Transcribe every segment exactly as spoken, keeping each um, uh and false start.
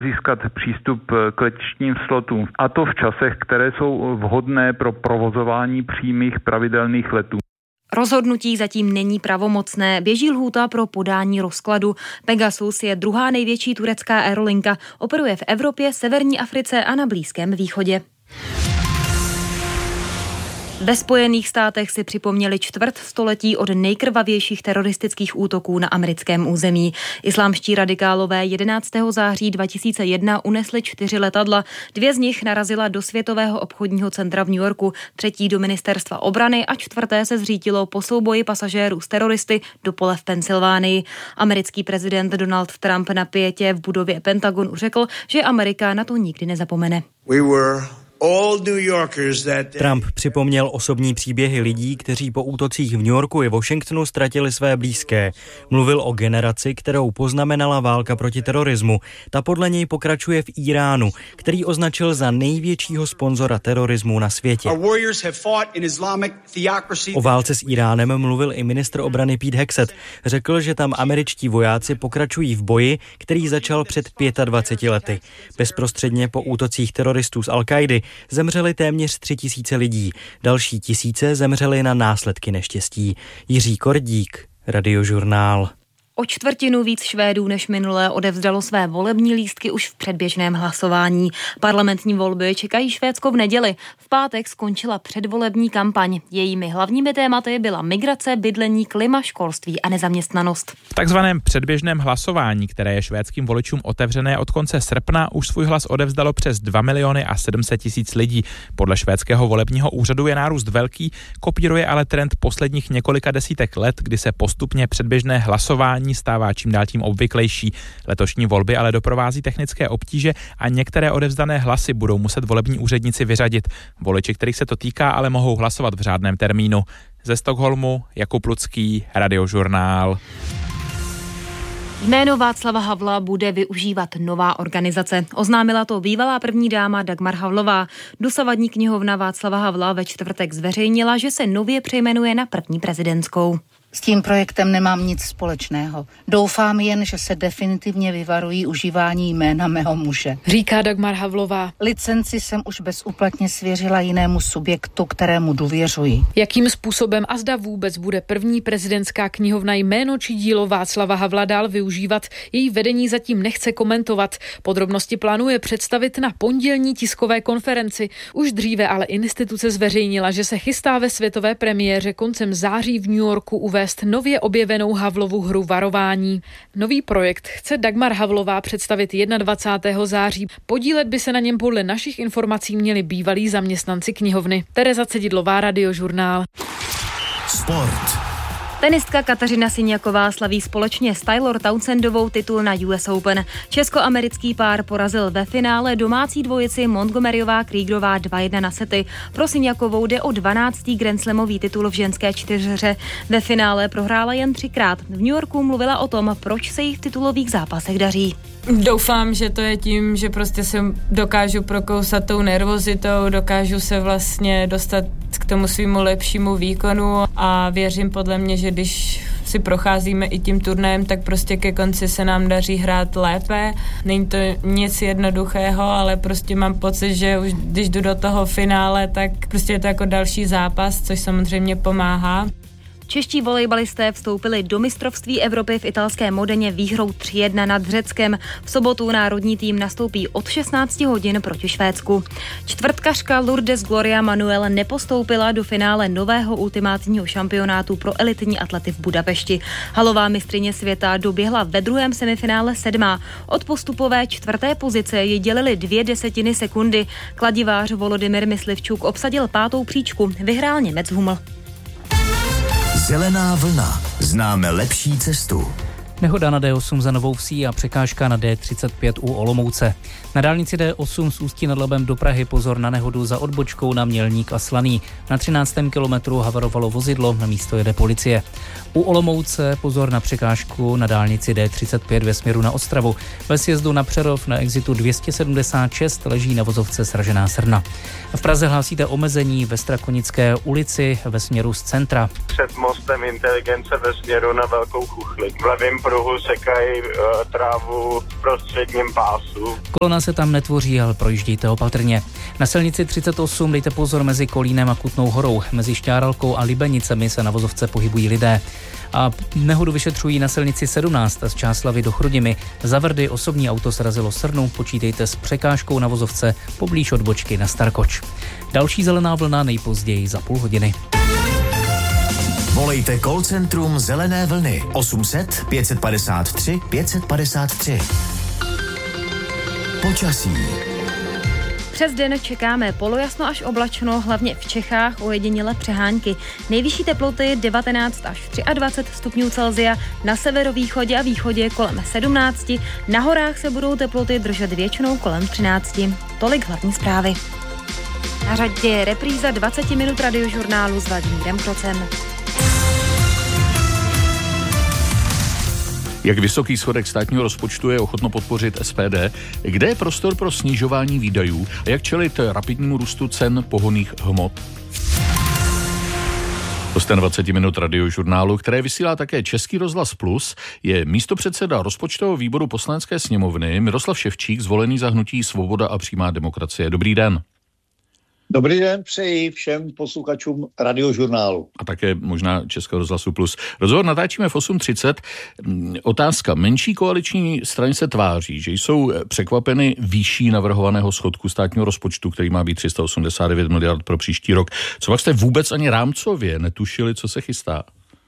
získat přístup k letištním slotům, a to v časech, které jsou vhodné pro provozování přímých pravidelných letů. Rozhodnutí zatím není pravomocné, běží lhůta pro podání rozkladu. Pegasus je druhá největší turecká aerolinka, operuje v Evropě, severní Africe a na Blízkém východě. Ve Spojených státech si připomněli čtvrt století od nejkrvavějších teroristických útoků na americkém území. Islámští radikálové jedenáctého září dva tisíce jedna unesli čtyři letadla. Dvě z nich narazila do Světového obchodního centra v New Yorku, třetí do ministerstva obrany a čtvrté se zřítilo po souboji pasažérů s teroristy do pole v Pensylvánii. Americký prezident Donald Trump na pietě v budově Pentagonu řekl, že Amerika na to nikdy nezapomene. We were Trump připomněl osobní příběhy lidí, kteří po útocích v New Yorku i Washingtonu ztratili své blízké. Mluvil o generaci, kterou poznamenala válka proti terorismu. Ta podle něj pokračuje v Iránu, který označil za největšího sponzora terorismu na světě. O válce s Iránem mluvil i ministr obrany Pete Hegseth. Řekl, že tam američtí vojáci pokračují v boji, který začal před dvaceti pěti lety. Bezprostředně po útocích teroristů z Al-Kaidy zemřeli téměř tři tisíce lidí. Další tisíce zemřeli na následky neštěstí. Jiří Kordík, Radiožurnál. O čtvrtinu víc Švédů než minulé odevzdalo své volební lístky už v předběžném hlasování. Parlamentní volby čekají Švédsko v neděli. V pátek skončila předvolební kampaň. Jejími hlavními tématy byla migrace, bydlení, klima, školství a nezaměstnanost. V takzvaném předběžném hlasování, které je švédským voličům otevřené od konce srpna, už svůj hlas odevzdalo přes dva miliony a sedm set tisíc lidí. Podle švédského volebního úřadu je nárůst velký, kopíruje ale trend posledních několika desítek let, kdy se postupně předběžné hlasování stává čím dál tím obvyklejší. Letošní volby ale doprovází technické obtíže a některé odevzdané hlasy budou muset volební úředníci vyřadit. Voliči, kterých se to týká, ale mohou hlasovat v řádném termínu. Ze Stockholmu Jakub Lucký, Radiožurnál. Jméno Václava Havla bude využívat nová organizace. Oznámila to bývalá první dáma Dagmar Havlová. Dosavadní knihovna Václava Havla ve čtvrtek zveřejnila, že se nově přejmenuje na první prezidentskou. S tím projektem nemám nic společného. Doufám jen, že se definitivně vyvarují užívání jména mého muže. Říká Dagmar Havlová. Licenci jsem už bezúplatně svěřila jinému subjektu, kterému důvěřuji. Jakým způsobem a zda vůbec bude první prezidentská knihovna jméno či dílo Václava Havla dál využívat, její vedení zatím nechce komentovat. Podrobnosti plánuje představit na pondělní tiskové konferenci. Už dříve ale instituce zveřejnila, že se chystá ve světové premiéře koncem září v New Yorku uvést nově objevenou Havlovu hru Varování. Nový projekt chce Dagmar Havlová představit dvacátého prvního září. Podílet by se na něm podle našich informací měli bývalí zaměstnanci knihovny. Tereza Cedidlová, Radiožurnál. Sport. Tenistka Kateřina Siniaková slaví společně s Taylor Townsendovou titul na U S Open. Česko-americký pár porazil ve finále domácí dvojici Montgomeryová Kriegerová dva jedna na sety. Pro Siniakovou jde o dvanáctý grandslamový titul v ženské čtyřhře. Ve finále prohrála jen třikrát. V New Yorku mluvila o tom, proč se jí v titulových zápasech daří. Doufám, že to je tím, že prostě se dokážu prokousat tou nervozitou, dokážu se vlastně dostat k tomu svýmu lepšímu výkonu a věřím podle mě, že když si procházíme i tím turnajem, tak prostě ke konci se nám daří hrát lépe. Není to nic jednoduchého, ale prostě mám pocit, že už když jdu do toho finále, tak prostě je to jako další zápas, což samozřejmě pomáhá. Čeští volejbalisté vstoupili do mistrovství Evropy v italské Modeně výhrou tři jedna nad Řeckem. V sobotu národní tým nastoupí od šestnáct hodin proti Švédsku. Čtvrtkařka Lourdes Gloria Manuel nepostoupila do finále nového ultimátního šampionátu pro elitní atlety v Budapešti. Halová mistryně světa doběhla ve druhém semifinále sedmá. Od postupové čtvrté pozice ji dělily dvě desetiny sekundy. Kladivář Volodymyr Myslivčuk obsadil pátou příčku. Vyhrál Němec Huml. Zelená vlna. Známe lepší cestu. Nehoda na D osm za Novou Vsí a překážka na D třicet pět u Olomouce. Na dálnici D osm z Ústí nad Labem do Prahy pozor na nehodu za odbočkou na Mělník a Slaný. Na třináctém kilometru havarovalo vozidlo, na místo jede policie. U Olomouce pozor na překážku na dálnici D třicet pět ve směru na Ostravu. Ve sjezdu na Přerov na exitu dvě stě sedmdesát šest leží na vozovce sražená srna. V Praze hlásíte omezení ve Strakonické ulici ve směru z centra. Před mostem Inteligence ve směru na Velkou Chuchli. V levém pruhu sekají uh, trávu v prostředním pásu. Kolona se tam netvoří, ale projíždějte opatrně. Na silnici třicet osm dejte pozor mezi Kolínem a Kutnou Horou. Mezi Šťáralkou a Libenicemi se na vozovce pohybují lidé. A nehodu vyšetřují na silnici sedmnáct z Čáslavy do Chrudimi. Za Vrdy osobní auto srazilo srnu, počítejte s překážkou na vozovce poblíž odbočky na Starkoč. Další zelená vlna nejpozději za půl hodiny. Volejte call centrum Zelené vlny osm set pět padesát tři pět padesát tři. Počasí. Přes den čekáme polojasno až oblačno, hlavně v Čechách ojediněle přehánky. Nejvyšší teploty devatenáct až dvacet tři stupňů Celsia, na severovýchodě a východě kolem sedmnáct, na horách se budou teploty držet většinou kolem třináct. Tolik hlavní zprávy. Na řadě je repríza dvacet minut radiožurnálu s Vladimírem Krocem. Jak vysoký schodek státního rozpočtu je ochotno podpořit S P D? Kde je prostor pro snižování výdajů? A jak čelit rapidnímu růstu cen pohonných hmot? Hostem dvacet minut radiožurnálu, které vysílá také Český rozhlas Plus, je místopředseda rozpočtového výboru Poslanecké sněmovny Miroslav Ševčík, zvolený za hnutí Svoboda a přímá demokracie. Dobrý den. Dobrý den, přeji všem posluchačům radiožurnálu. A také možná Českého rozhlasu Plus. Rozhovor natáčíme v osm třicet. Otázka. Menší koaliční strany se tváří, že jsou překvapeny výší navrhovaného schodku státního rozpočtu, který má být tři sta osmdesát devět miliard pro příští rok. Co pak jste vůbec ani rámcově netušili, co se chystá?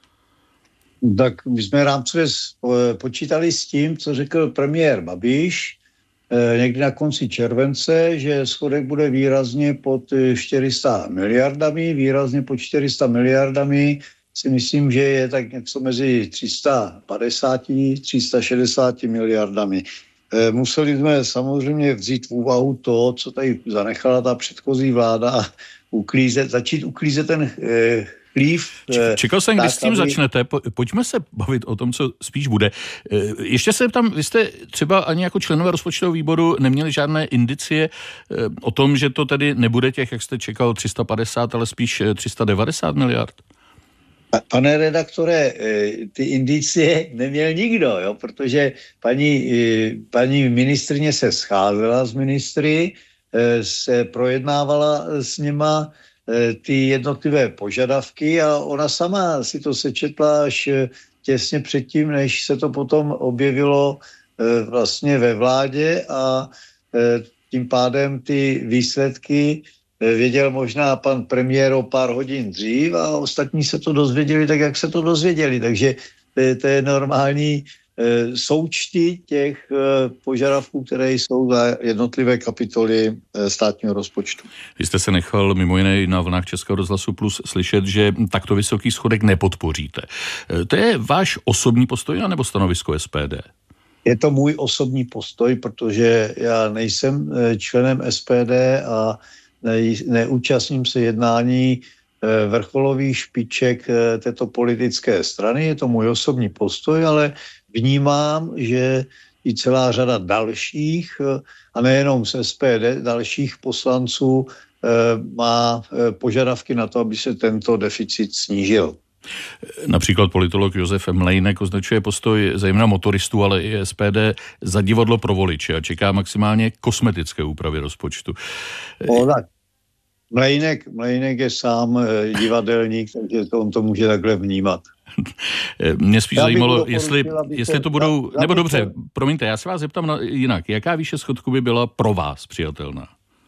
Tak my jsme rámcově počítali s tím, co řekl premiér Babiš někdy na konci července, že schodek bude výrazně pod čtyři sta miliardami, výrazně pod čtyři sta miliardami si myslím, že je tak něco mezi tři sta padesát, tři sta šedesát miliardami. Museli jsme samozřejmě vzít v úvahu to, co tady zanechala ta předchozí vláda a uklízet, začít uklízet ten eh, chlív. Čekal jsem, když s tím aby... začnete. Pojďme se bavit o tom, co spíš bude. Ještě se tam, vy jste třeba ani jako členové rozpočtového výboru neměli žádné indicie o tom, že to tedy nebude těch, jak jste čekal, tři sta padesát, ale spíš tři sta devadesát miliard? Pane redaktore, ty indicie neměl nikdo, jo? Protože paní, paní ministryně se scházela s ministry, se projednávala s nima ty jednotlivé požadavky a ona sama si to sečetla až těsně předtím, než se to potom objevilo vlastně ve vládě a tím pádem ty výsledky věděl možná pan premiér o pár hodin dřív a ostatní se to dozvěděli tak, jak se to dozvěděli. Takže to je, to je normální e, součty těch e, požadavků, které jsou za jednotlivé kapitoly e, státního rozpočtu. Vy jste se nechal mimo jiné na vlnách Českého rozhlasu Plus slyšet, že takto vysoký schodek nepodpoříte. E, to je váš osobní postoj anebo stanovisko S P D? Je to můj osobní postoj, protože já nejsem členem S P D a neúčastním se jednání vrcholových špiček této politické strany. Je to můj osobní postoj, ale vnímám, že i celá řada dalších, a nejenom z S P D, dalších poslanců má požadavky na to, aby se tento deficit snížil. Například politolog Josef Mlejnek označuje postoj zejména motoristů, ale i S P D za divadlo pro voliče a čeká maximálně kosmetické úpravy rozpočtu. O, tak. Mlejnek, Mlejnek je sám divadelník, takže to on to může takhle vnímat. Mě spíš já zajímalo, jestli, jestli to budou, já, nebo dobře, to... promiňte, já se vás zeptám na, jinak, jaká výše schodku by byla pro vás přijatelná?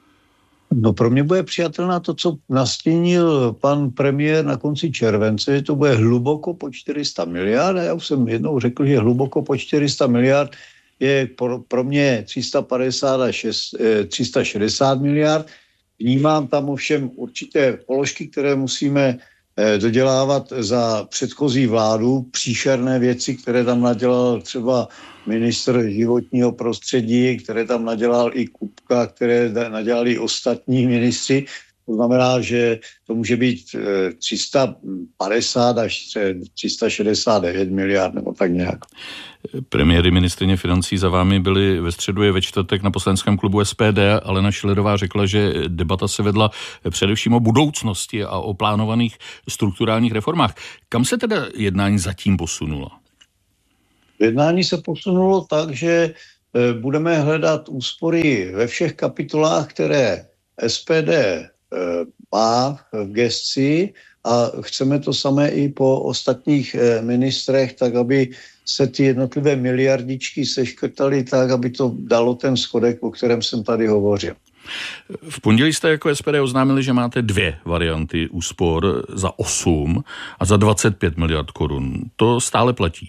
No pro mě bude přijatelná to, co nastínil pan premiér na konci července, že to bude hluboko po čtyři sta miliard. Já už jsem jednou řekl, že hluboko po čtyři sta miliard je pro, pro mě tři sta padesát až tři sta šedesát miliard. Vnímám tam ovšem určité položky, které musíme dodělávat za předchozí vládu, příšerné věci, které tam nadělal třeba ministr životního prostředí, které tam nadělal i Kupka, které nadělali i ostatní ministři. To znamená, že to může být tři sta padesát až tři sta šedesát devět miliard nebo tak nějak. Premiéry ministryně financí za vámi byly ve středu i ve čtvrtek na poslaneckém klubu S P D. Alena Schillerová řekla, že debata se vedla především o budoucnosti a o plánovaných strukturálních reformách. Kam se teda jednání zatím posunula? Jednání se posunulo tak, že budeme hledat úspory ve všech kapitolách, které S P D má v gesci a chceme to samé i po ostatních ministrech, tak aby se ty jednotlivé miliardičky seškrtaly tak, aby to dalo ten schodek, o kterém jsem tady hovořil. V pondělí jste jako S P D oznámili, že máte dvě varianty úspor za osm a za dvacet pět miliard korun. To stále platí?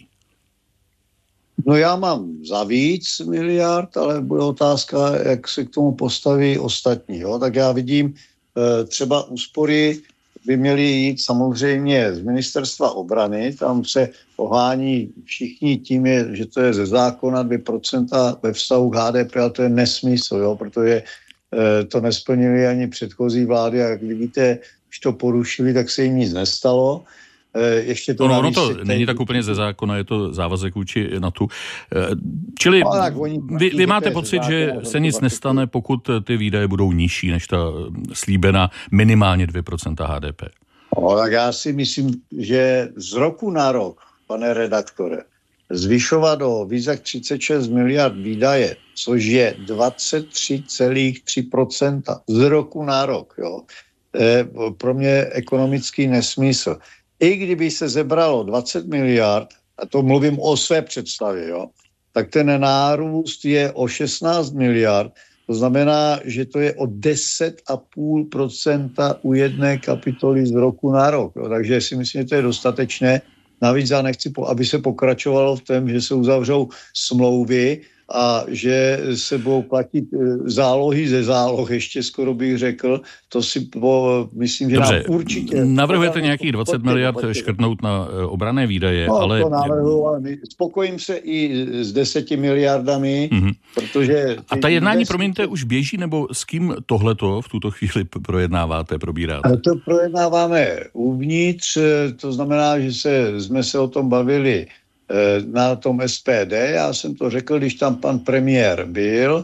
No já mám za víc miliard, ale bude otázka, jak se k tomu postaví ostatní. Jo? Tak já vidím, třeba úspory by měly jít samozřejmě z ministerstva obrany, tam se ohání všichni tím, je, že to je ze zákona dvě procenta ve vztahu k H D P, ale to je nesmysl, jo? Protože to nesplnili ani předchozí vlády a jak vidíte, když to porušili, tak se jim nic nestalo. Ještě to no, no to teď... není tak úplně ze zákona, je to závazek vůči NATO. Čili no, vy, vy máte pocit, že se nic nestane, pokud ty výdaje budou nižší než ta slíbená minimálně dvě procenta H D P? No, tak já si myslím, že z roku na rok, pane redaktore, zvyšovat o víc jak třicet šest miliard výdaje, což je dvacet tři celá tři procenta z roku na rok, jo. To je pro mě ekonomický nesmysl. I kdyby se zebralo dvacet miliard, a to mluvím o své představě, jo, tak ten nárůst je o šestnáct miliard, to znamená, že to je o deset celá pět procenta u jedné kapitoly z roku na rok. Jo. Takže si myslím, že to je dostatečné. Navíc já nechci, aby se pokračovalo v tom, že se uzavřou smlouvy a že se budou platit zálohy ze záloh, ještě skoro bych řekl. To si po, myslím, že Dobře, nám určitě... Navrhujete nějakých dvacet miliard škrtnout na obranné výdaje, no, ale... To navrhuji, ale spokojím se i s deseti miliardami, mm-hmm. protože... A ta jednání, deseti... promiňte, už běží, nebo s kým tohleto v tuto chvíli projednáváte, probíráte? To projednáváme uvnitř, to znamená, že se, jsme se o tom bavili na tom S P D. Já jsem to řekl, když tam pan premiér byl,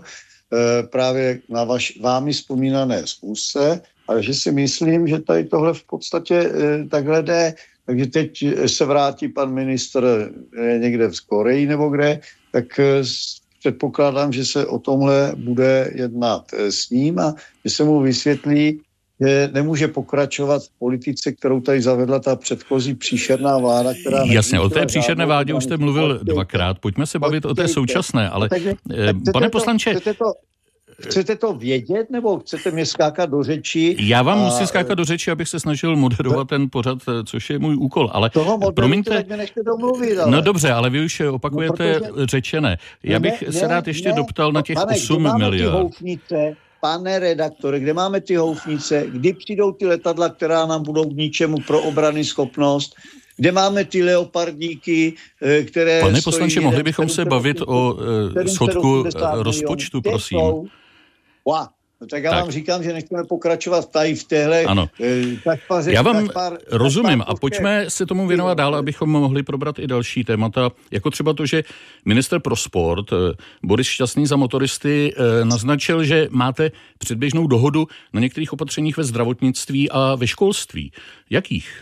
právě na vaš, vámi vzpomínané schůzce, ale že si myslím, že tady tohle v podstatě takhle jde. Takže teď se vrátí pan ministr někde v Koreji nebo kde, tak předpokládám, že se o tomhle bude jednat s ním a že se mu vysvětlí, že nemůže pokračovat v politice, kterou tady zavedla ta předchozí příšerná vláda, která... Jasně, o té příšerné vládě už jste mluvil dvakrát. Pojďme se bavit o té současné, ale pane poslanče... Chcete to vědět, nebo chcete mě skákat do řeči? Já vám a... musím skákat do řeči, abych se snažil moderovat ten pořad, což je můj úkol, ale toho promiňte... mě nechte domluvit, ale... No dobře, ale vy už opakujete no, protože... řečené. Já bych ne, se rád ještě ne, doptal na těch pane, osm miliard. Pane redaktore, kde máme ty houfnice, kdy přijdou ty letadla, která nám budou k ničemu pro obrany schopnost, kde máme ty leopardíky, které... Pane poslanče, mohli bychom se bavit o schodku rozpočtu, prosím. Wow. No tak já tak. vám říkám, že nechceme pokračovat tady v téhle... Ano. Kašpaře, já vám kašpar, rozumím kašpar, a pojďme se tomu věnovat dál, abychom mohli probrat i další témata, jako třeba to, že minister pro sport Boris Šťastný za motoristy naznačil, že máte předběžnou dohodu na některých opatřeních ve zdravotnictví a ve školství. Jakých?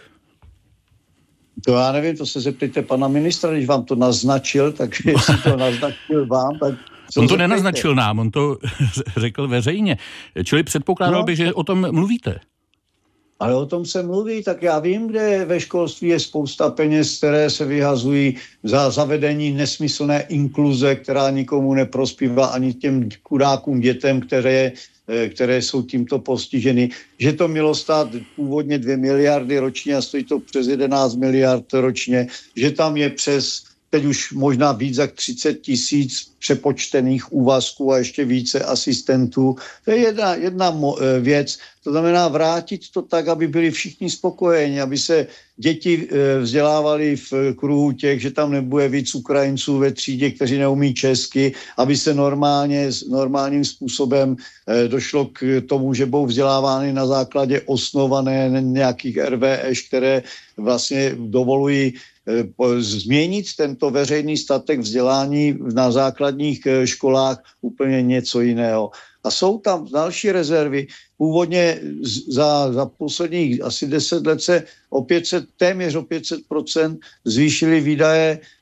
To já nevím, to se zeptejte pana ministra, když vám to naznačil, tak jestli to naznačil vám, tak... On to nenaznačil nám, on to řekl veřejně. Čili předpokládal no. bych, že o tom mluvíte. Ale o tom se mluví, tak já vím, kde ve školství je spousta peněz, které se vyhazují za zavedení nesmyslné inkluze, která nikomu neprospívá ani těm chudákům dětem, které, které jsou tímto postiženy. Že to mělo stát původně dvě miliardy ročně a stojí to přes jedenáct miliard ročně. Že tam je přes teď už možná víc jak třicet tisíc přepočtených úvazků a ještě více asistentů. To je jedna, jedna věc. To znamená vrátit to tak, aby byli všichni spokojeni, aby se děti vzdělávali v kruhu těch, že tam nebude víc Ukrajinců ve třídě, kteří neumí česky, aby se normálně, normálním způsobem došlo k tomu, že budou vzdělávány na základě osnované nějakých R V Š, které vlastně dovolují změnit tento veřejný statek vzdělání na základních školách úplně něco jiného. A jsou tam další rezervy. Původně za, za posledních asi deset let se o pět set, téměř o pět set procent zvýšily výdaje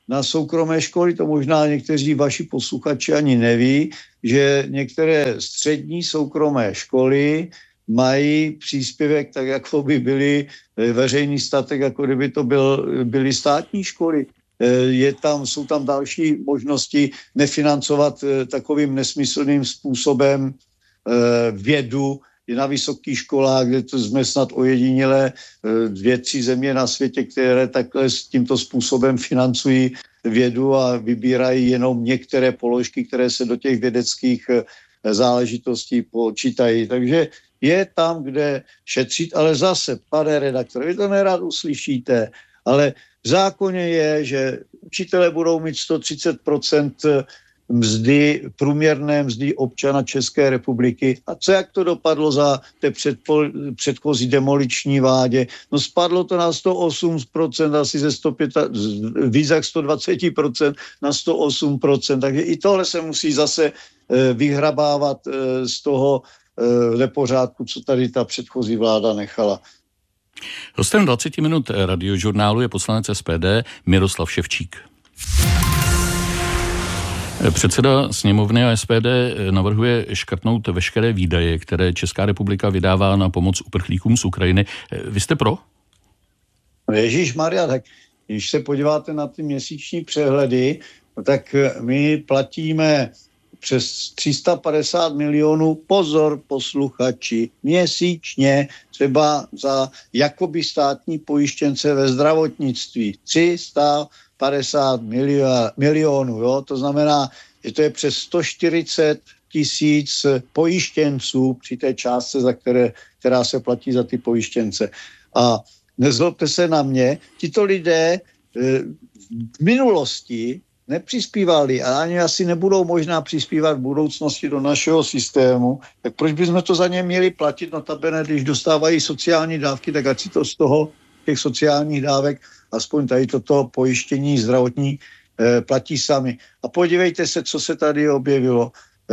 na soukromé školy, to možná někteří vaši posluchači ani neví, že některé střední soukromé školy mají příspěvek tak, jako by byly veřejný statek, jako kdyby to byl, byly státní školy. Je tam, jsou tam další možnosti nefinancovat takovým nesmyslným způsobem vědu. Je na vysokých školách, kde to jsme snad ojedinělé dvě, tři země na světě, které takhle s tímto způsobem financují vědu a vybírají jenom některé položky, které se do těch vědeckých záležitostí počítají. Takže je tam, kde šetřit, ale zase, pane redaktore, vy to nerad uslyšíte, ale v zákoně je, že učitelé budou mít sto třicet procent mzdy, průměrné mzdy občana České republiky. A co, jak to dopadlo za té předpo, předchozí demoliční vládě? No spadlo to na sto osm procent, asi ze sto pět, víc jak sto dvacet procent na sto osm procent. Takže i tohle se musí zase vyhrabávat z toho nepořádku, co tady ta předchozí vláda nechala. Hostem dvacet minut radiožurnálu je poslanec S P D Miroslav Ševčík. Předseda sněmovny a S P D navrhuje škrtnout veškeré výdaje, které Česká republika vydává na pomoc uprchlíkům z Ukrajiny. Vy jste pro? Ježíšmarja, tak když se podíváte na ty měsíční přehledy, tak my platíme přes tři sta padesát milionů, pozor posluchači, měsíčně třeba za jakoby státní pojištěnce ve zdravotnictví. tři sta padesát milionů, jo? To znamená, že to je přes sto čtyřicet tisíc pojištěnců při té částce, za které, která se platí za ty pojištěnce. A nezlobte se na mě, tito lidé v minulosti nepřispívali a ani asi nebudou možná přispívat v budoucnosti do našeho systému, tak proč bychom to za ně měli platit? Notabene, když dostávají sociální dávky, tak ať si to z toho těch sociálních dávek aspoň tady toto pojištění zdravotní eh, platí sami. A podívejte se, co se tady objevilo.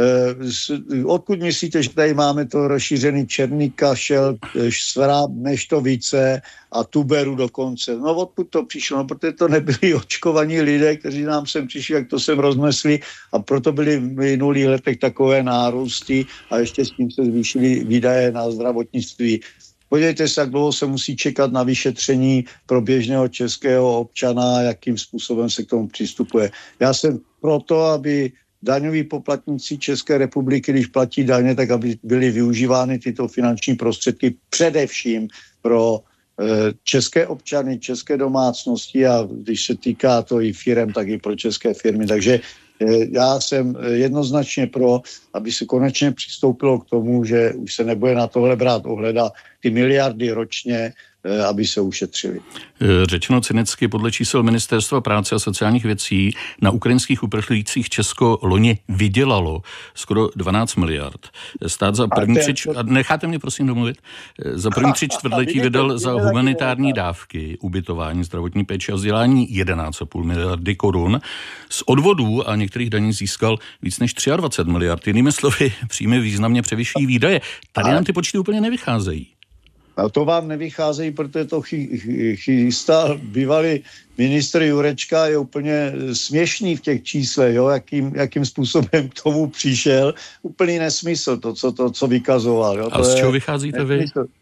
Eh, odkud myslíte, že tady máme to rozšířený černý kašel, svrab, neštovice a tuberu dokonce? No odkud to přišlo? No, protože to nebyli očkovaní lidé, kteří nám sem přišli, jak to sem roznesli a proto byly v minulých letech takové nárůsty a ještě s tím se zvýšily výdaje na zdravotnictví. Podívejte se, jak dlouho se musí čekat na vyšetření pro běžného českého občana, jakým způsobem se k tomu přistupuje. Já jsem proto, aby daňoví poplatníci České republiky, když platí daně, tak aby byly využívány tyto finanční prostředky především pro e, české občany, české domácnosti a když se týká to i firem, tak i pro české firmy. Takže já jsem jednoznačně pro, aby se konečně přistoupilo k tomu, že už se nebude na tohle brát ohleda ty miliardy ročně, aby se ušetřili. Řečeno cynicky, podle čísel Ministerstva práce a sociálních věcí na ukrajinských uprchlících Česko loni vydělalo skoro dvanáct miliard. Stát za první tři, č... necháte mě prosím domluvit, za první tři čtvrtletí vydal za humanitární dávky, ubytování, zdravotní péči a vzdělání jedenáct celá pět miliardy korun. Z odvodů a některých daní získal víc než dvacet tři miliard. Jinými slovy, příjmy významně převyšují výdaje. Tady nám ty počty úplně nevycházejí. A to vám nevycházejí, protože to chy, chystal bývalý ministr Jurečka, je úplně směšný v těch číslech, jo, jakým, jakým způsobem k tomu přišel. Úplný nesmysl, to, co, to, co vykazoval. Jo. A z čeho vycházíte nesmysl. Vy?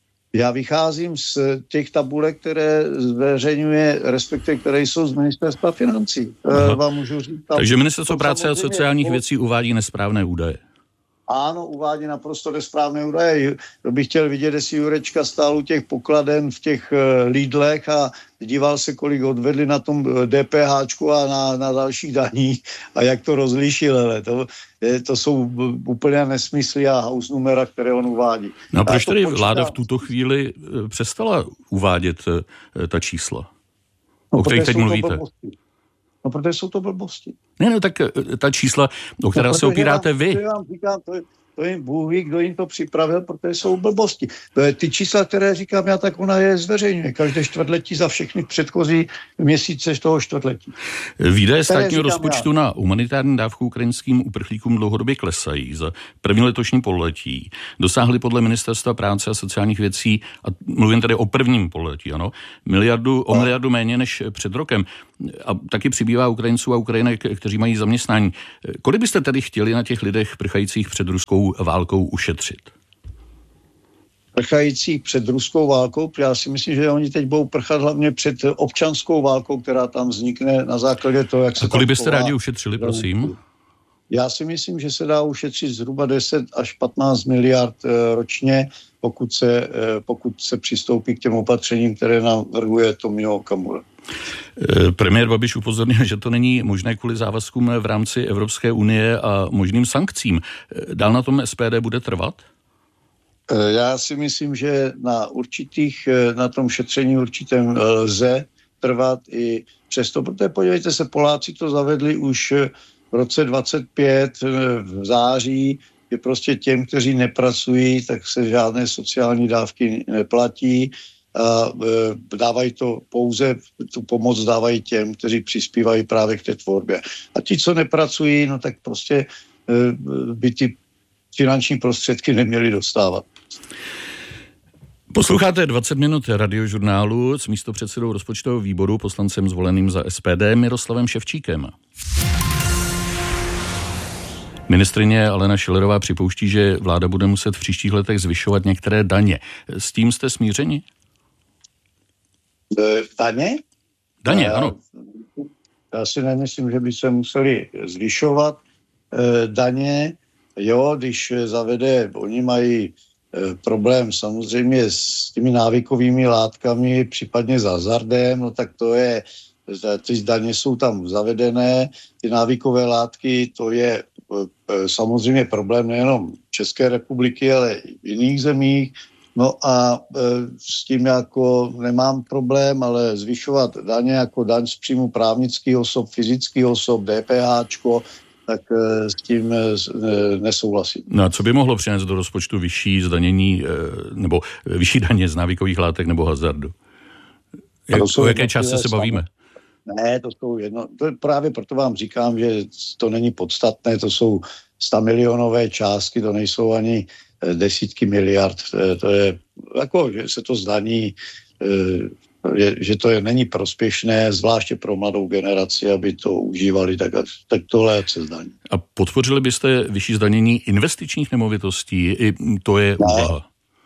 Já vycházím z těch tabulek, které zveřejňuje, respektive které jsou z Ministerstva financí. Vám můžu říct, tam, takže Ministerstvo práce a sociálních věcí uvádí nesprávné údaje. Ano, uvádí naprosto nesprávné údaje. To bych chtěl vidět, jestli Jurečka stál u těch pokladen v těch Lidlech a díval se, kolik odvedli na tom DPHčku a na, na dalších daních a jak to rozlišil. Ale to, to jsou úplně nesmysly a house numera, které on uvádí. No a proč tedy vláda v tuto chvíli přestala uvádět ta čísla, no, o kterých teď mluvíte? No, protože jsou to blbosti. Ne, no, tak ta čísla, o která no, se opíráte vám, vy. Vám říkám, to, To jim Bůh ví, kdo jim to připravil, protože jsou blbosti. Ty čísla, které říkám já, tak ona je zveřejňuje. Každé čtvrtletí za všechny předchozí měsíce z toho čtvrtletí. Výdaje státního rozpočtu já. na humanitární dávku ukrajinským uprchlíkům dlouhodobě klesají. Za první letošní pololetí dosáhly podle Ministerstva práce a sociálních věcí, a mluvím tady o prvním pololetí, ano, miliardu, o miliardu méně než před rokem. A taky přibývá Ukrajinců a Ukrajinek, kteří mají zaměstnání. Kolik byste tedy chtěli na těch lidech prchajících před ruskou válkou ušetřit? Prchajících před ruskou válkou, já si myslím, že oni teď budou prchat hlavně před občanskou válkou, která tam vznikne na základě toho, jak se... A kolik byste rádi ušetřili, prosím? Já si myslím, že se dá ušetřit zhruba deset až patnáct miliard ročně, pokud se, pokud se přistoupí k těm opatřením, které navrhuje Tomio Okamura. Premiér Babiš upozornil, že to není možné kvůli závazkům v rámci Evropské unie a možným sankcím. Dál na tom S P D bude trvat? Já si myslím, že na určitých, na tom šetření určitém lze trvat i přesto, protože podívejte se, Poláci to zavedli už v roce dvacet pět v září, je prostě těm, kteří nepracují, tak se žádné sociální dávky neplatí. A dávají to pouze, tu pomoc dávají těm, kteří přispívají právě k té tvorbě. A ti, co nepracují, no tak prostě by ty finanční prostředky neměli dostávat. Posloucháte dvacet minut radiožurnálu s místopředsedou rozpočtového výboru, poslancem zvoleným za S P D Miroslavem Ševčíkem. Ministryně Alena Schillerová připouští, že vláda bude muset v příštích letech zvyšovat některé daně. S tím jste smířeni? Daně? Daně, já, ano. Já si nemyslím, že by se museli zvyšovat e, daně. Jo, když zavede, oni mají e, problém samozřejmě s těmi návykovými látkami, případně s hazardem, no tak to je, ty daně jsou tam zavedené, ty návykové látky, to je e, samozřejmě problém nejenom České republiky, ale i v jiných zemích. No a e, s tím jako nemám problém, ale zvyšovat daně jako daň z příjmu právnických osob, fyzických osob, DPHčko, tak e, s tím e, nesouhlasím. No a co by mohlo přinést do rozpočtu vyšší zdanění, e, nebo vyšší daně z návykových látek nebo hazardu? Jak, o jaké částce se bavíme? Ne, to jsou jedno, to je právě proto vám říkám, že to není podstatné, to jsou stamilionové částky, to nejsou ani desítky miliard, to je jako, že se to zdaní, že, že to je, není prospěšné, zvláště pro mladou generaci, aby to užívali, tak, tak tohle se zdaní. A podpořili byste vyšší zdanění investičních nemovitostí? I to je úvaha.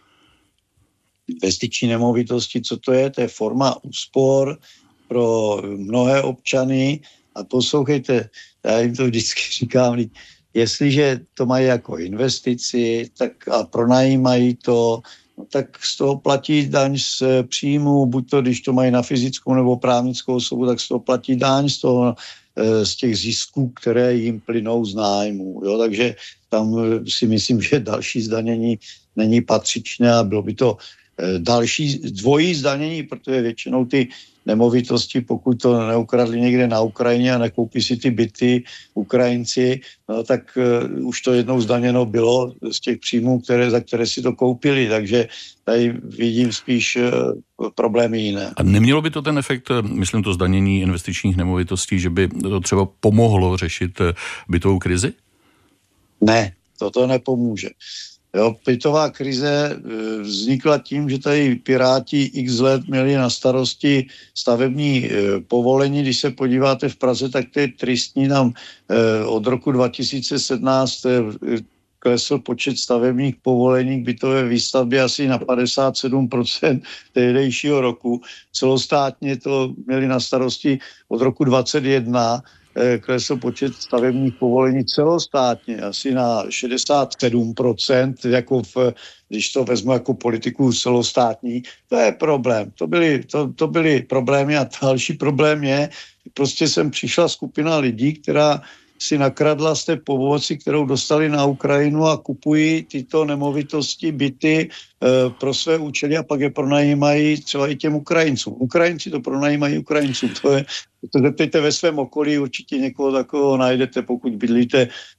Investiční nemovitosti, co to je? To je forma úspor pro mnohé občany a poslouchejte, já jim to vždycky říkám, jestliže to mají jako investici tak a pronajímají to, no tak z toho platí daň z příjmu, buď to, když to mají na fyzickou nebo právnickou osobu, tak z toho platí daň z toho, z těch zisků, které jim plynou z nájmu. Jo? Takže tam si myslím, že další zdanění není patřičné a bylo by to další dvojí zdanění, protože většinou ty nemovitosti, pokud to neukradli někde na Ukrajině a nekoupí si ty byty Ukrajinci, no, tak uh, už to jednou zdaněno bylo z těch příjmů, které, za které si to koupili, takže tady vidím spíš uh, problémy jiné. A nemělo by to ten efekt, myslím to zdanění investičních nemovitostí, že by to třeba pomohlo řešit bytovou krizi? Ne, toto nepomůže. Jo, bytová krize vznikla tím, že tady Piráti x let měli na starosti stavební povolení. Když se podíváte v Praze, tak to je tristní. Nám od roku dva tisíce sedmnáct klesl počet stavebních povolení k bytové výstavbě asi na padesát sedm procent tehdejšího roku. Celostátně to měli na starosti od roku dvacet jedna, klesl počet stavebních povolení celostátně asi na šedesát sedm procent, jako v, když to vezmu jako politiku celostátní, to je problém. To byly, to, to byly problémy a další problém je, prostě sem přišla skupina lidí, která si nakradla z té pomoci, kterou dostali na Ukrajinu a kupují tyto nemovitosti, byty e, pro své účely a pak je pronajímají třeba i těm Ukrajincům. Ukrajinci to pronajímají Ukrajincům. To je, to zeptejte ve svém okolí, určitě někoho takového najdete, pokud bydlíte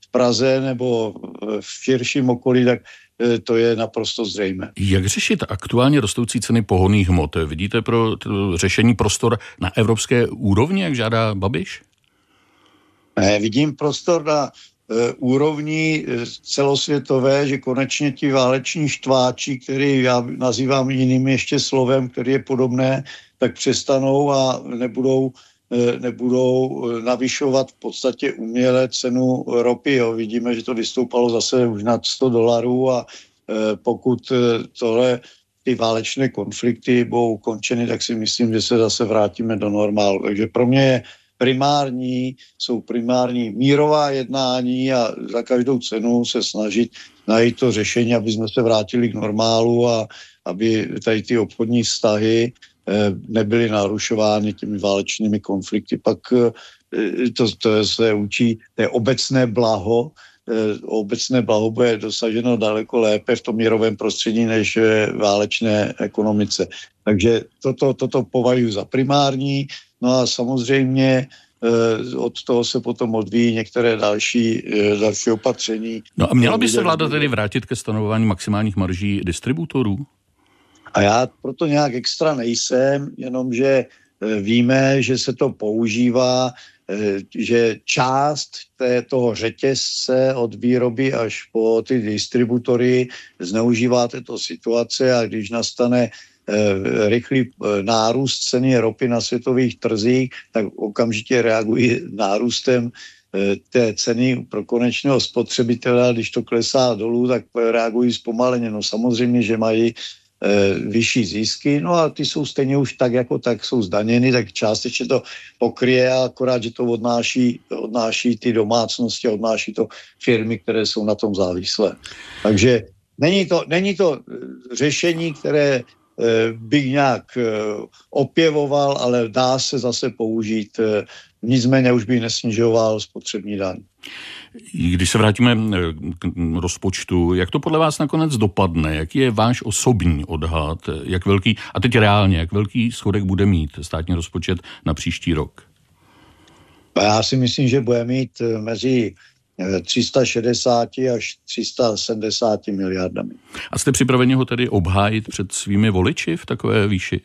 v Praze nebo v širším okolí, tak to je naprosto zřejmé. Jak řešit aktuálně rostoucí ceny pohonných hmot? Vidíte pro řešení prostor na evropské úrovni, jak žádá Babiš? Ne, vidím prostor na e, úrovni celosvětové, že konečně ti váleční štváči, který já nazývám jiným ještě slovem, který je podobné, tak přestanou a nebudou nebudou navyšovat v podstatě uměle cenu ropy. Jo. Vidíme, že to vystoupalo zase už nad sto dolarů a pokud tohle ty válečné konflikty budou ukončeny, tak si myslím, že se zase vrátíme do normálu. Takže pro mě je primární, jsou primární mírová jednání a za každou cenu se snažit najít to řešení, aby jsme se vrátili k normálu a aby tady ty obchodní vztahy nebyly narušovány těmi válečnými konflikty. Pak to, to se učí, to je obecné blaho, obecné blaho bude dosaženo daleko lépe v tom mírovém prostředí než v válečné ekonomice. Takže toto, toto považuji za primární, no a samozřejmě od toho se potom odvíjí některé další, další opatření. No a měla by se vláda tedy vrátit ke stanovování maximálních marží distributorů? A já proto nějak extra nejsem, jenomže víme, že se to používá, že část té, toho řetězce od výroby až po ty distributory zneužívá této situace a když nastane rychlý nárůst ceny ropy na světových trzích, tak okamžitě reagují nárůstem té ceny pro konečného spotřebitele, když to klesá dolů, tak reagují zpomaleně. No samozřejmě, že mají vyšší zisky, no a ty jsou stejně už tak jako tak jsou zdaněny, tak částečně to pokryje, akorát, že to odnáší, odnáší ty domácnosti, odnáší to firmy, které jsou na tom závislé. Takže není to, není to řešení, které bych nějak opěvoval, ale dá se zase použít, nicméně už bych nesnižoval spotřební daň. Když se vrátíme k rozpočtu, jak to podle vás nakonec dopadne? Jaký je váš osobní odhad? Jak velký, a teď reálně, jak velký schodek bude mít státní rozpočet na příští rok? Já si myslím, že bude mít mezi tři sta šedesát až tři sta sedmdesát miliardami. A jste připraveni ho tedy obhájit před svými voliči v takové výši?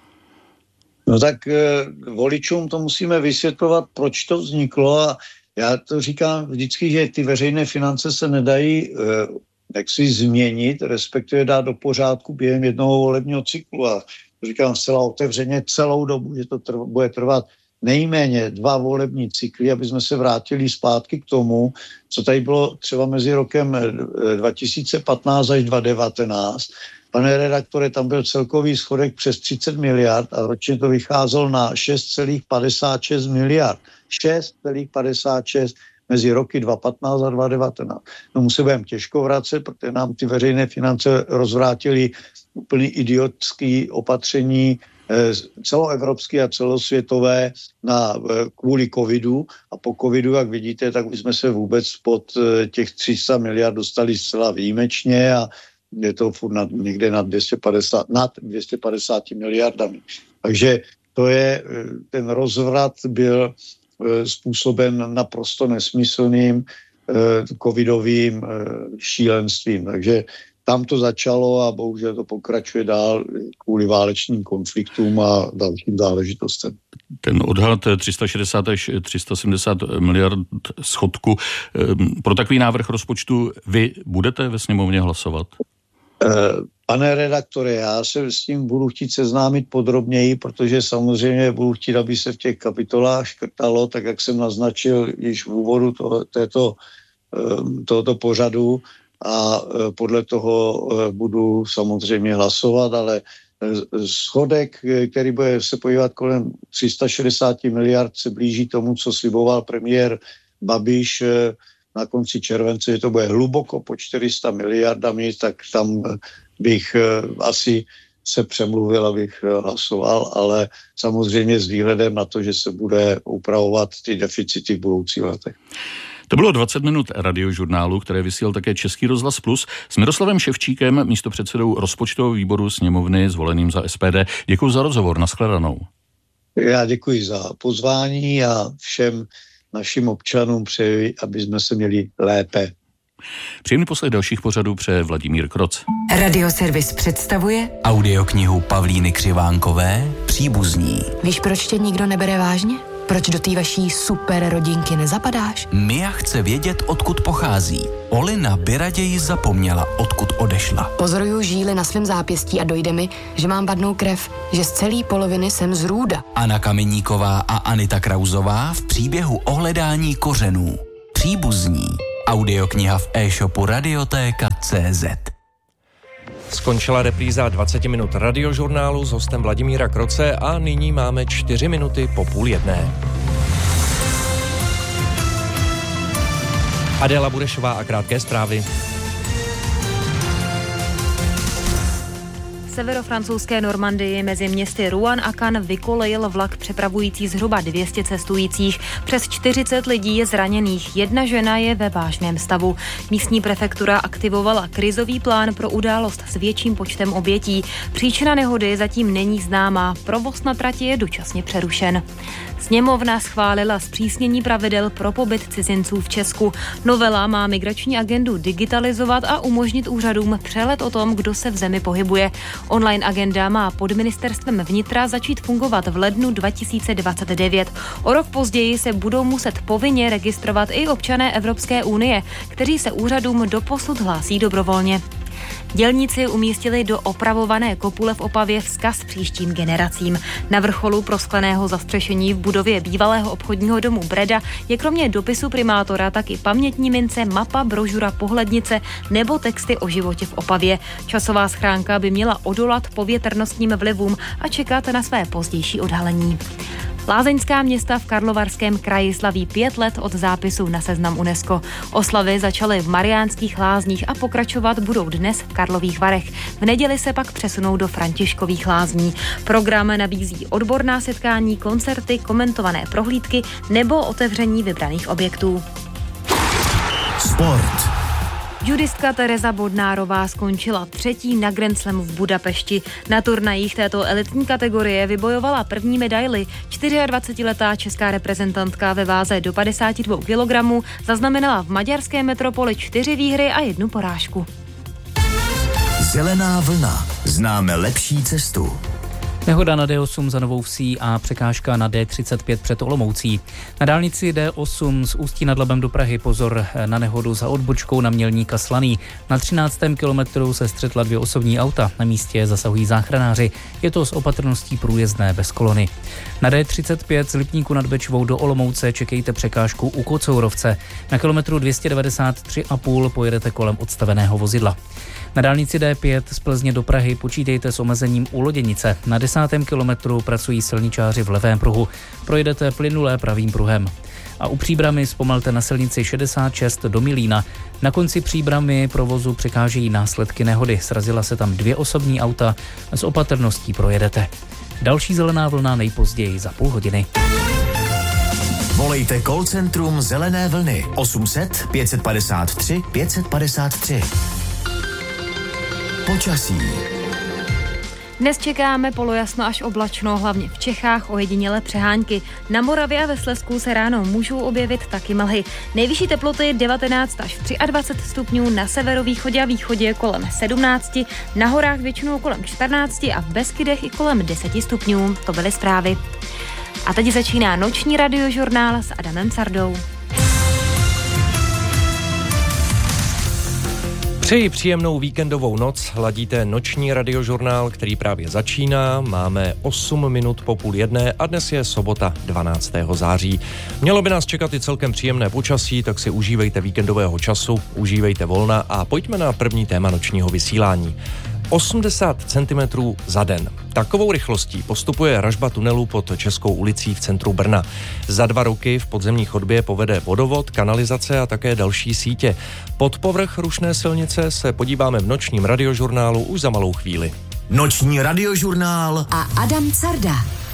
No tak voličům to musíme vysvětlovat, proč to vzniklo a já to říkám vždycky, že ty veřejné finance se nedají eh, jaksi změnit, respektive dát do pořádku během jednoho volebního cyklu. A to říkám zcela otevřeně celou dobu, že to trv, bude trvat nejméně dva volební cykly, aby jsme se vrátili zpátky k tomu, co tady bylo třeba mezi rokem dva tisíce patnáct až dva tisíce devatenáct. Pane redaktore, tam byl celkový schodek přes třicet miliard a ročně to vycházelo na šest celá padesát šest miliard. šest celá padesát šest mezi roky dva tisíce patnáct a dva tisíce devatenáct. No musí budeme těžko vracet, protože nám ty veřejné finance rozvrátily úplně idiotské opatření celoevropské a celosvětové na, kvůli covidu a po covidu, jak vidíte, tak jsme se vůbec pod těch tři sta miliard dostali zcela výjimečně a je to furt nad, někde nad dvě stě padesát, nad dvě stě padesát miliardami. Takže to je, ten rozvrat byl způsoben naprosto nesmyslným covidovým šílenstvím. Takže tam to začalo a bohužel to pokračuje dál kvůli válečným konfliktům a dalším záležitostem. Ten odhad tři sta šedesát až tři sta sedmdesát miliard schodku. Pro takový návrh rozpočtu vy budete ve sněmovně hlasovat? Pane redaktore, já se s tím budu chtít seznámit podrobněji, protože samozřejmě budu chtít, aby se v těch kapitolách škrtalo, tak jak jsem naznačil již v úvodu to, této, tohoto pořadu a podle toho budu samozřejmě hlasovat, ale schodek, který bude se podívat kolem tři sta šedesát miliard, se blíží tomu, co sliboval premiér Babiš na konci července, že to bude hluboko po čtyři sta miliardami, tak tam bych asi se přemluvil, abych hlasoval, ale samozřejmě s výhledem na to, že se bude upravovat ty deficity v budoucích letech. To bylo dvacet minut radiožurnálu, které vysílal také Český rozhlas Plus s Miroslavem Ševčíkem, místopředsedou rozpočtového výboru sněmovny zvoleným za S P D. Děkuji za rozhovor, nashledanou. Já děkuji za pozvání a všem našim občanům přeji, aby jsme se měli lépe. Příjemný poslech dalších pořadů přeje Vladimír Kroc. Radioservis představuje audioknihu Pavlíny Křivánkové Příbuzní. Víš, proč tě nikdo nebere vážně? Proč do té vaší super rodinky nezapadáš? Mia chce vědět, odkud pochází. Olina by raději zapomněla, odkud odešla. Pozoruju žíly na svém zápěstí a dojde mi, že mám vadnou krev, že z celé poloviny jsem z Růda. Anna Kameníková a Anita Krauzová v příběhu o hledání kořenů. Příbuzní. Audiokniha v e-shopu radiotéka tečka cé zet. Skončila repríza dvacet minut radiožurnálu s hostem Vladimíra Kroce a nyní máme čtyři minuty po půl jedné. Adéla Burešová a krátké zprávy. Severofrancouzské Normandii mezi městy Rouen a Cannes vykolejil vlak přepravující zhruba dvě stě cestujících. Přes čtyřicet lidí je zraněných, jedna žena je ve vážném stavu. Místní prefektura aktivovala krizový plán pro událost s větším počtem obětí. Příčina nehody zatím není známá, provoz na trati je dočasně přerušen. Sněmovna schválila zpřísnění pravidel pro pobyt cizinců v Česku. Novela má migrační agendu digitalizovat a umožnit úřadům přehled o tom, kdo se v zemi pohybuje. Online agenda má pod ministerstvem vnitra začít fungovat v lednu dva tisíce dvacet devět. O rok později se budou muset povinně registrovat i občané Evropské unie, kteří se úřadům doposud hlásí dobrovolně. Dělníci umístili do opravované kopule v Opavě vzkaz příštím generacím. Na vrcholu proskleného zastřešení v budově bývalého obchodního domu Breda je kromě dopisu primátora taky pamětní mince, mapa, brožura, pohlednice nebo texty o životě v Opavě. Časová schránka by měla odolat povětrnostním vlivům a čekat na své pozdější odhalení. Lázeňská města v Karlovarském kraji slaví pět let od zápisu na seznam UNESCO. Oslavy začaly v Mariánských Lázních a pokračovat budou dnes v Karlových Varech. V neděli se pak přesunou do Františkových Lázní. Program nabízí odborná setkání, koncerty, komentované prohlídky nebo otevření vybraných objektů. Sport. Judistka Tereza Bodnárová skončila třetí na Grand Slamu v Budapešti. Na turnajích této elitní kategorie vybojovala první medaili. dvacetičtyřletá česká reprezentantka ve váze do padesát dva kilogramů zaznamenala v maďarské metropoli čtyři výhry a jednu porážku. Zelená vlna. Známe lepší cestu. Nehoda na D osm za Novou Vsí a překážka na D třicet pět před Olomoucí. Na dálnici D osm z Ústí nad Labem do Prahy pozor na nehodu za odbočkou na Mělník a Slaný. Na třináctém kilometru se střetla dvě osobní auta. Na místě zasahují záchranáři. Je to s opatrností průjezdné bez kolony. Na D třicet pět z Lipníku nad Bečvou do Olomouce čekejte překážku u Kocourovce. Na kilometru dvě stě devadesát tři a půl pojedete kolem odstaveného vozidla. Na dálnici D pět z Plzně do Prahy počítejte s omezením u Loděnice. Na desátém kilometru pracují silničáři v levém pruhu. Projedete plynulé pravým pruhem. A u Příbramy zpomalte na silnici šedesát šest do Milína. Na konci Příbramy provozu překážejí následky nehody. Srazila se tam dvě osobní auta. S opatrností projedete. Další zelená vlna nejpozději za půl hodiny. Volejte call centrum Zelené vlny osm set pět padesát tři pět padesát tři. Počasí. Dnes čekáme polojasno až oblačno, hlavně v Čechách ojedinělé přehánky. Na Moravě a ve Slezsku se ráno můžou objevit taky mlhy. Nejvyšší teploty devatenáct až dvacet tři stupňů, na severovýchodě a východě kolem sedmnáct, na horách většinou kolem čtrnáct a v Beskydech i kolem deset stupňů. To byly zprávy. A teď začíná noční radiožurnál s Adamem Sardou. Přeji příjemnou víkendovou noc, hladíte noční radiožurnál, který právě začíná, máme osm minut po půl jedné a dnes je sobota dvanáctého září. Mělo by nás čekat i celkem příjemné počasí, tak si užívejte víkendového času, užívejte volna a pojďme na první téma nočního vysílání. osmdesát centimetrů za den. Takovou rychlostí postupuje ražba tunelu pod Českou ulicí v centru Brna. Za dva roky v podzemní chodbě povede vodovod, kanalizace a také další sítě. Pod povrch rušné silnice se podíváme v nočním radiožurnálu už za malou chvíli. Noční radiožurnál a Adam Carda.